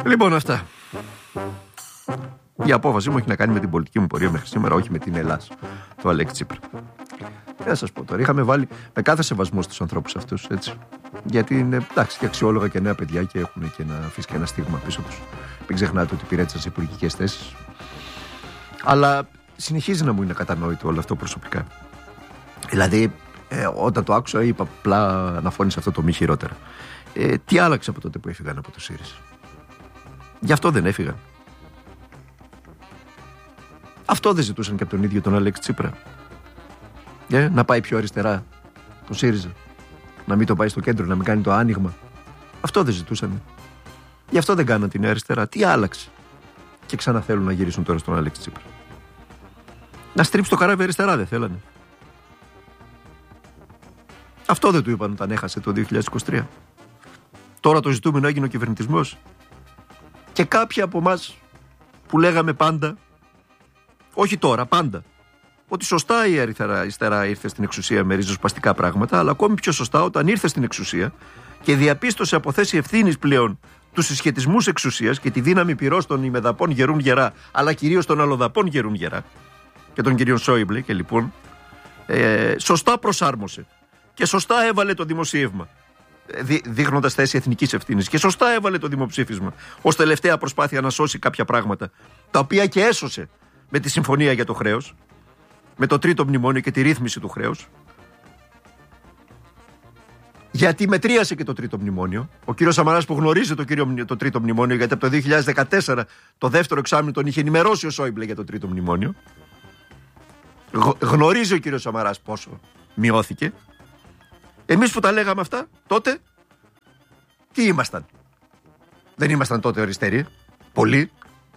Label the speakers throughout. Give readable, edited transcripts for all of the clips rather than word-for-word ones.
Speaker 1: Λοιπόν, αυτά. Η απόφαση μου έχει να κάνει με την πολιτική μου πορεία μέχρι σήμερα, όχι με την Ελλάς του Αλέξη Τσίπρα. Να σας πω τώρα, είχαμε βάλει με κάθε σεβασμό στους ανθρώπους αυτούς, έτσι. Γιατί είναι εντάξει και αξιόλογα και νέα παιδιά και έχουν και φυσικά ένα στίγμα πίσω τους. Μην ξεχνάτε ότι υπηρέτησαν σε υπουργικές θέσεις. Αλλά συνεχίζει να μου είναι κατανόητο όλο αυτό προσωπικά. Δηλαδή, όταν το άκουσα, είπα απλά αναφώνησε αυτό το μη χειρότερα. Τι άλλαξε από τότε που έφυγαν από το ΣΥΡΙΖΑ? Γι' αυτό δεν έφυγαν. Αυτό δεν ζητούσαν και από τον ίδιο τον Αλέξη Τσίπρα. Να πάει πιο αριστερά το ΣΥΡΙΖΑ. Να μην το πάει στο κέντρο, να μην κάνει το άνοιγμα. Αυτό δεν ζητούσαν. Γι' αυτό δεν κάναν την αριστερά. Τι άλλαξε? Και ξαναθέλουν να γυρίσουν τώρα στον Αλέξη Τσίπρα. Να στρίψει το καράβι αριστερά δεν θέλανε? Αυτό δεν του είπαν όταν έχασε το 2023. Τώρα το ζητούμενο έγινε ο κυβερνητισμός. Και κάποιοι από εμάς που λέγαμε πάντα, όχι τώρα, πάντα, ότι σωστά η αριστερά ήρθε στην εξουσία με ριζοσπαστικά πράγματα, αλλά ακόμη πιο σωστά όταν ήρθε στην εξουσία και διαπίστωσε από θέση ευθύνης πλέον τους συσχετισμούς εξουσίας και τη δύναμη πυρός των ημεδαπών γερούν γερά, αλλά κυρίως των αλλοδαπών γερούν γερά, και των κυρίων Σόιμπλε και λοιπόν, σωστά προσάρμοσε και σωστά έβαλε το δημοσίευμα, δείχνοντας θέση εθνικής ευθύνης, και σωστά έβαλε το δημοψήφισμα ως τελευταία προσπάθεια να σώσει κάποια πράγματα, τα οποία και έσωσε με τη συμφωνία για το χρέος, με το τρίτο μνημόνιο και τη ρύθμιση του χρέους. Γιατί μετρίασε και το τρίτο μνημόνιο. Ο κύριος Σαμαράς που γνωρίζει το τρίτο μνημόνιο, γιατί από το 2014 το δεύτερο εξάμηνο τον είχε ενημερώσει ο Σόιμπλε για το τρίτο μνημόνιο. Γνωρίζει ο κύριος Σαμαράς πόσο μειώθηκε. Εμείς που τα λέγαμε αυτά τότε, τι ήμασταν? Δεν ήμασταν τότε αριστεροί? Πολλοί.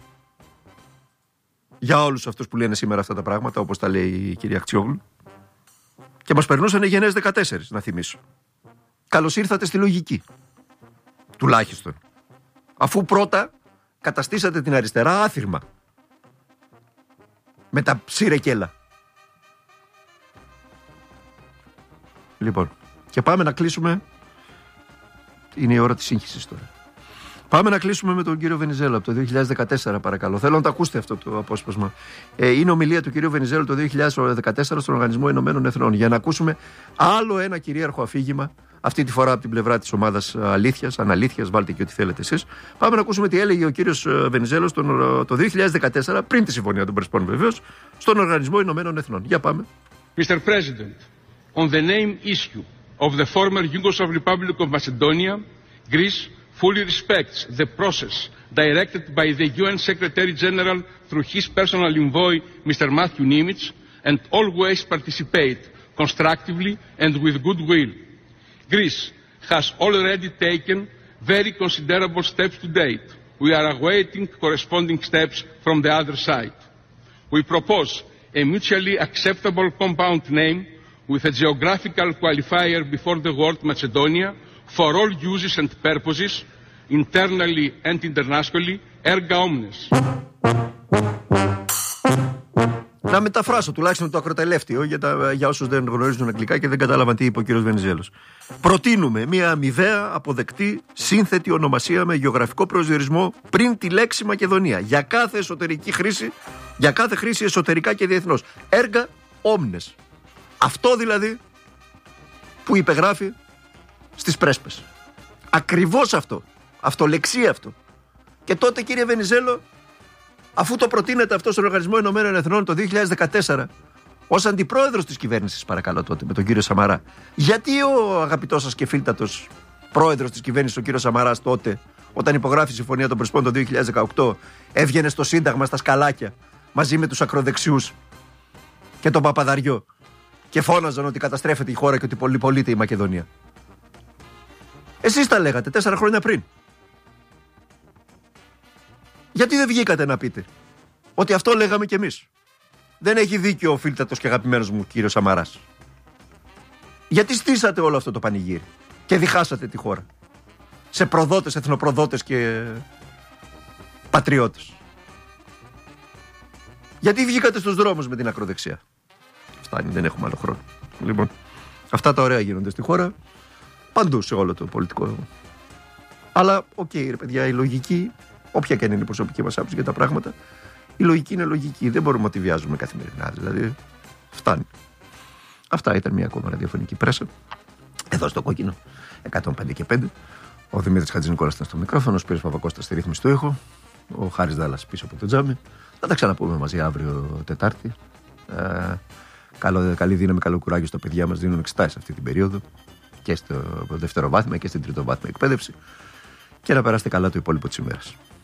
Speaker 1: Για όλους αυτούς που λένε σήμερα αυτά τα πράγματα, όπως τα λέει η κυρία Αξιόγλου. Και μας περνούσαν γενναίες 14, να θυμίσω. Καλώς ήρθατε στη λογική. Τουλάχιστον. Αφού πρώτα καταστήσατε την αριστερά άθυρμα. Με τα ψηρεκέλα. Λοιπόν, και πάμε να κλείσουμε. Είναι η ώρα της σύγχυσης τώρα. Πάμε να κλείσουμε με τον κύριο Βενιζέλο από το 2014, παρακαλώ. Θέλω να το ακούσετε αυτό το απόσπασμα. Είναι ομιλία του κυρίου Βενιζέλου το 2014 στον Οργανισμό Ηνωμένων Εθνών. Για να ακούσουμε άλλο ένα κυρίαρχο αφήγημα, αυτή τη φορά από την πλευρά της ομάδας αλήθειας, αναλήθειας, βάλτε και ό,τι θέλετε εσείς. Πάμε να ακούσουμε τι έλεγε ο κύριος Βενιζέλος το 2014, πριν τη Συμφωνία των Πρεσπών βεβαίως, στον Οργανισμό Ηνωμένων Εθνών. Για πάμε.
Speaker 2: Mr. President, on the name issue of the former Yugoslav Republic of Macedonia, Greece fully respects the process directed by the UN Secretary General through his personal envoy, Mr. Matthew Nimitz, and always participate constructively and with goodwill. Greece has already taken very considerable steps to date. We are awaiting corresponding steps from the other side. We propose a mutually acceptable compound name with a geographical qualifier before the word Macedonia for all uses and purposes, internally and internationally, erga omnes.
Speaker 1: Να μεταφράσω τουλάχιστον το ακροτελεύτιο για όσους δεν γνωρίζουν αγγλικά και δεν κατάλαβαν τι είπε ο κύριος Βενιζέλος. Προτείνουμε μια αμοιβαία αποδεκτή σύνθετη ονομασία με γεωγραφικό προσδιορισμό πριν τη λέξη Μακεδονία για κάθε εσωτερική χρήση, για κάθε χρήση εσωτερικά και διεθνώς. Erga omnes. Αυτό δηλαδή που υπεγράφει στις πρέσπες. Ακριβώς αυτό. Αυτολεξία αυτό. Και τότε, κύριε Βενιζέλο, αφού το προτείνετε αυτό στον Οργανισμό Ηνωμένων Εθνών το 2014, ως αντιπρόεδρος της κυβέρνησης, παρακαλώ, τότε με τον κύριο Σαμαρά, γιατί ο αγαπητός σας και φίλτατος πρόεδρος της κυβέρνησης, ο κύριος Σαμαράς, τότε, όταν υπογράφει η Συμφωνία των Πρεσπών το 2018, έβγαινε στο Σύνταγμα στα σκαλάκια μαζί με τους ακροδεξιούς και τον Παπαδαριό και φώναζαν ότι καταστρέφεται η χώρα και ότι πολυπολείται η Μακεδονία? Εσείς τα λέγατε 4 χρόνια πριν. Γιατί δεν βγήκατε να πείτε ότι αυτό λέγαμε κι εμείς? Δεν έχει δίκιο ο φίλτατος και αγαπημένος μου κύριος Σαμαράς. Γιατί στήσατε όλο αυτό το πανηγύρι και διχάσατε τη χώρα σε προδότες, εθνοπροδότες και πατριώτες? Γιατί βγήκατε στους δρόμους με την ακροδεξιά? Φτάνει, δεν έχουμε άλλο χρόνο. Λοιπόν, αυτά τα ωραία γίνονται στη χώρα, παντού σε όλο το πολιτικό. Αλλά, οκ, ρε παιδιά, η λογική όποια και είναι η προσωπική μας άποψη για τα πράγματα, η λογική είναι λογική. Δεν μπορούμε να τη βιάζουμε καθημερινά. Δηλαδή, φτάνει. Αυτά ήταν μια ακόμα ραδιοφωνική πρέσα. Εδώ στο Κόκκινο, 105 και 5. Ο Δημήτρης Χατζηνικόλας ήταν στο μικρόφωνο, ο Σπύρος Παπακώστας στη ρύθμιση του ήχου, ο Χάρης Δάλλας πίσω από το τζάμι. Θα τα ξαναπούμε μαζί αύριο Τετάρτη. Καλή δύναμη, καλό κουράγιο στα παιδιά μας. Δίνουν εξετάσεις αυτή την περίοδο και στο δευτεροβάθμια και στην τριτοβάθμια εκπαίδευση. Και να περάσετε καλά το υπόλοιπο της ημέρας.